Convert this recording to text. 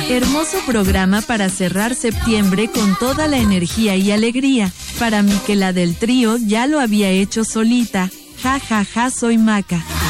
Hermoso programa para cerrar septiembre con toda la energía y alegría. Para mí que la del trío ya lo había hecho solita. Ja ja ja, soy Maca.